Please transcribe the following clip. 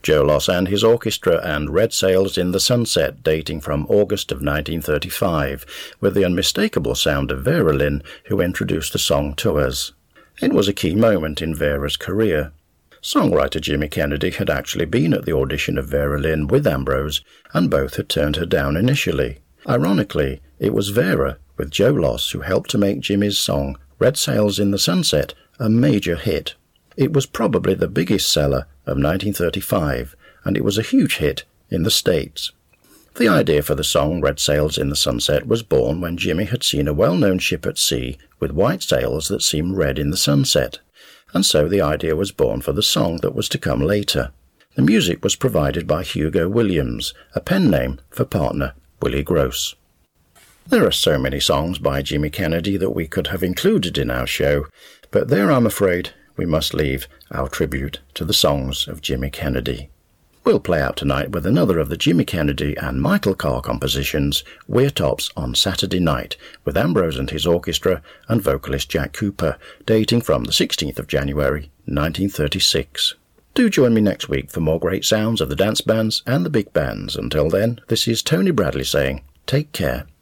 Joe Loss and his orchestra and Red Sails in the Sunset, dating from August of 1935, with the unmistakable sound of Vera Lynn, who introduced the song to us. It was a key moment in Vera's career. Songwriter Jimmy Kennedy had actually been at the audition of Vera Lynn with Ambrose, and both had turned her down initially. Ironically, it was Vera, with Joe Loss, who helped to make Jimmy's song Red Sails in the Sunset a major hit. It was probably the biggest seller of 1935, and it was a huge hit in the States. The idea for the song Red Sails in the Sunset was born when Jimmy had seen a well-known ship at sea with white sails that seemed red in the sunset, and so the idea was born for the song that was to come later. The music was provided by Hugo Williams, a pen name for partner Willie Gross. There are so many songs by Jimmy Kennedy that we could have included in our show, but there I'm afraid we must leave our tribute to the songs of Jimmy Kennedy. We'll play out tonight with another of the Jimmy Kennedy and Michael Carr compositions, We're Tops on Saturday Night, with Ambrose and his orchestra and vocalist Jack Cooper, dating from the 16th of January 1936. Do join me next week for more great sounds of the dance bands and the big bands. Until then, this is Tony Bradley saying, take care.